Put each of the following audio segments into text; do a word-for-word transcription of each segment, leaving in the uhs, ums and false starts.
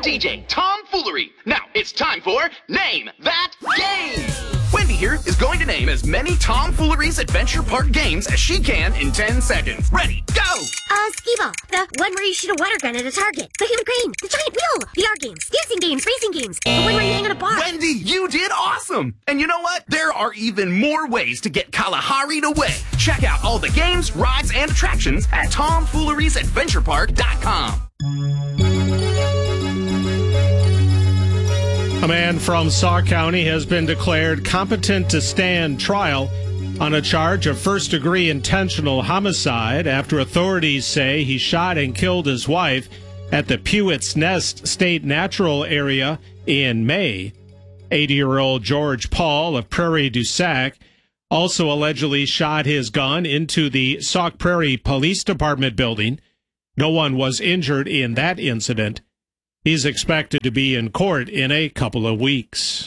D J Tom Foolery. Now it's time for Name That Game. Wendy here is going to name as many Tom Foolery's Adventure Park games as she can in ten seconds. Ready, go! Uh, Skee-Ball, the one where you shoot a water gun at a target, the human crane, the giant wheel, the art games, dancing games, racing games, the one where you hang on a bar. Wendy, you did awesome! And you know what? There are even more ways to get Kalahari'd away. Check out all the games, rides, and attractions at tom foolery's adventure park dot com. A man from Sauk County has been declared competent to stand trial on a charge of first-degree intentional homicide after authorities say he shot and killed his wife at the Pewett's Nest State Natural Area in May. eighty-year-old George Paul of Prairie du Sac also allegedly shot his gun into the Sauk Prairie Police Department building. No one was injured in that incident. He's expected to be in court in a couple of weeks.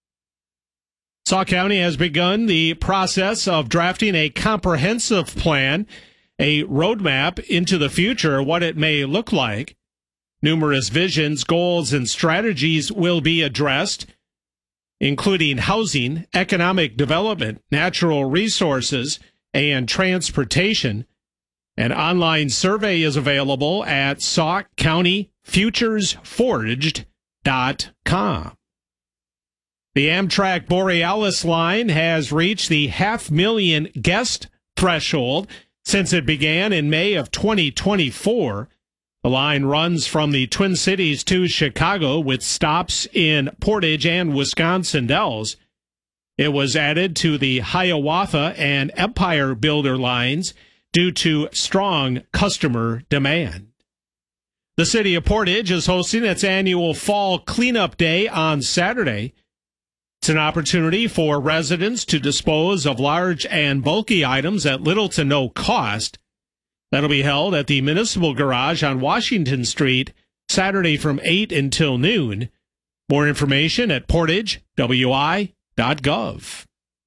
Sauk County has begun the process of drafting a comprehensive plan, a roadmap into the future, what it may look like. Numerous visions, goals, and strategies will be addressed, including housing, economic development, natural resources, and transportation. An online survey is available at sauk county futures forged dot com. The Amtrak Borealis line has reached the half million guest threshold since it began in May of twenty twenty-four. The line runs from the Twin Cities to Chicago with stops in Portage and Wisconsin Dells. It was added to the Hiawatha and Empire Builder lines due to strong customer demand. The city of Portage is hosting its annual Fall Cleanup Day on Saturday. It's an opportunity for residents to dispose of large and bulky items at little to no cost. That'll be held at the Municipal Garage on Washington Street, Saturday from eight until noon. More information at portage w i dot gov.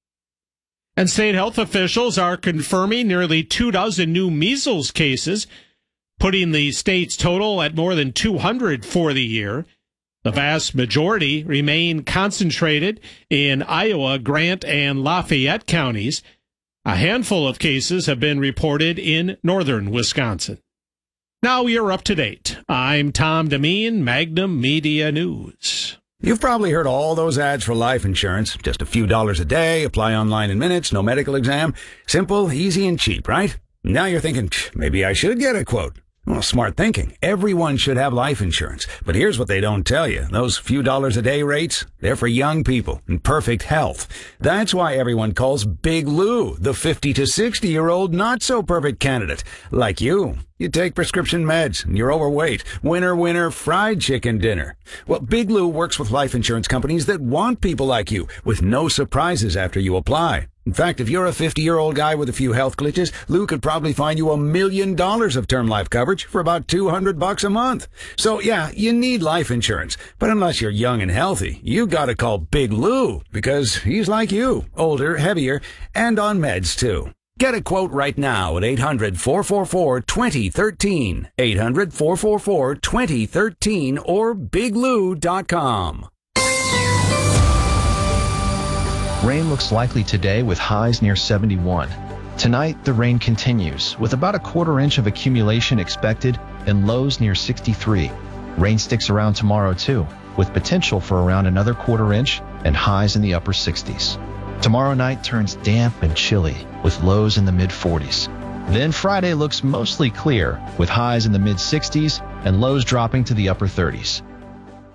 And state health officials are confirming nearly two dozen new measles cases, putting the state's total at more than two hundred for the year. The vast majority remain concentrated in Iowa, Grant, and Lafayette counties. A handful of cases have been reported in northern Wisconsin. Now you're up to date. I'm Tom Demeen, Magnum Media News. You've probably heard all those ads for life insurance. Just a few dollars a day, apply online in minutes, no medical exam. Simple, easy, and cheap, right? Now you're thinking, maybe I should get a quote. Well, smart thinking. Everyone should have life insurance. But here's what they don't tell you. Those few dollars a day rates, they're for young people in perfect health. That's why everyone calls Big Lou the fifty to sixty year old not so perfect candidate. Like you. You take prescription meds and you're overweight. Winner, winner, fried chicken dinner. Well, Big Lou works with life insurance companies that want people like you with no surprises after you apply. In fact, if you're a fifty-year-old guy with a few health glitches, Lou could probably find you a million dollars of term life coverage for about two hundred bucks a month. So yeah, you need life insurance. But unless you're young and healthy, you gotta call Big Lou because he's like you, older, heavier, and on meds too. Get a quote right now at eight hundred, four four four, two oh one three, eight hundred, four four four, two oh one three, or big lou dot com. Rain looks likely today with highs near seventy-one. Tonight, the rain continues, with about a quarter inch of accumulation expected and lows near sixty-three. Rain sticks around tomorrow too, with potential for around another quarter inch and highs in the upper sixties. Tomorrow night turns damp and chilly, with lows in the mid forties. Then Friday looks mostly clear, with highs in the mid sixties and lows dropping to the upper thirties.